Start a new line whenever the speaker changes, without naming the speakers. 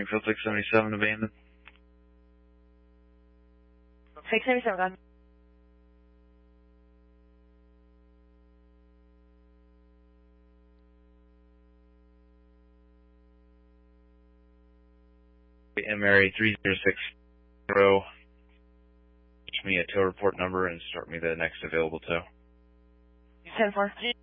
Springfield 677 abandoned.
677, gone.
MRA 3060. Give me a tow report number and start me the next available tow.
10-4.